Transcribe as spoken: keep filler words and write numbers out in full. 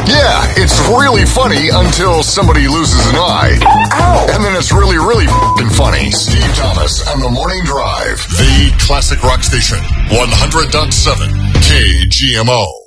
Yeah, it's really funny until somebody loses an eye. Ow! And then it's really, really f***ing funny. Steve Thomas on The Morning Drive. The classic rock station, one hundred point seven K G M O.